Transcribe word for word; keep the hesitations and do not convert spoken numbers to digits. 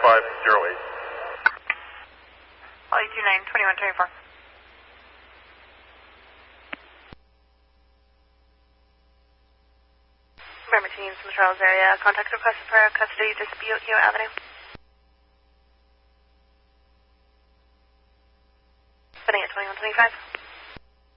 five zero eight. Holly two nine, twenty-one twenty-four. Bremerton, in the Charles area. Contact requested for a custody dispute, Hugh Avenue. Sitting at twenty-one twenty-five.